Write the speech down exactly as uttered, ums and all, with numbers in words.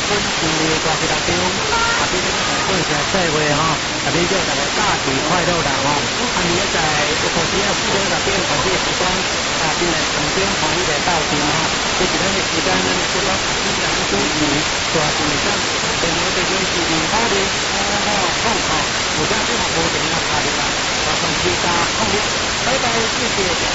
分新年大吉大中，啊，今天来过一下社会哈，啊，你叫大家大喜快乐啦哈，啊，你在一个只要时间那边把这时光啊，进来旁边欢喜来到店哈，这几天的时间呢，除了自然休息，主要是上前面这边是零八零好好好好，我家这个服务点要打的啦，我从其他后面，拜拜，谢谢。